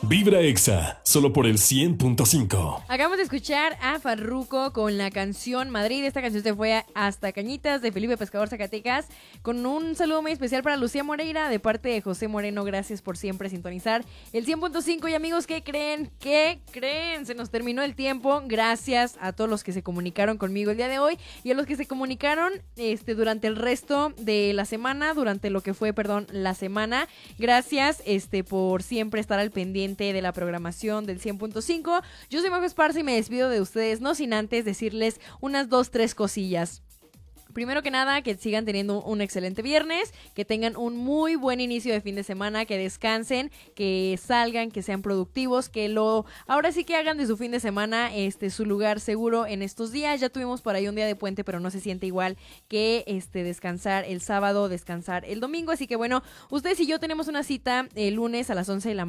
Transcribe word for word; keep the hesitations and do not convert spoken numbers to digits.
Vibra Exa, solo por el cien punto cinco. Acabamos de escuchar a Farruko con la canción Madrid. Esta canción se fue hasta Cañitas de Felipe Pescador, Zacatecas. Con un saludo muy especial para Lucía Moreira de parte de José Moreno. Gracias por siempre sintonizar el cien punto cinco. Y amigos, ¿qué creen? ¿Qué creen? Se nos terminó el tiempo. Gracias a todos los que se comunicaron conmigo el día de hoy y a los que se comunicaron este, durante el resto de la semana, durante lo que fue, perdón, la semana. Gracias este, por siempre estar al pendiente de la programación del cien punto cinco. Yo soy Majo Esparza y me despido de ustedes, no sin antes decirles unas dos, tres cosillas. Primero que nada, que sigan teniendo un excelente viernes, que tengan un muy buen inicio de fin de semana, que descansen, que salgan, que sean productivos, que lo ahora sí que hagan de su fin de semana este su lugar seguro en estos días. Ya tuvimos por ahí un día de puente, pero no se siente igual que este descansar el sábado, descansar el domingo. Así que bueno, ustedes y yo tenemos una cita el lunes a las once de la mañana.